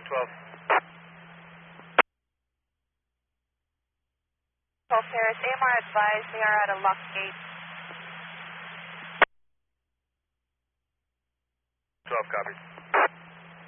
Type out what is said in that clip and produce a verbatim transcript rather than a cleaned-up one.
twelve. twelve Paris, A M R advised they are at a locked gate. twelve, copy.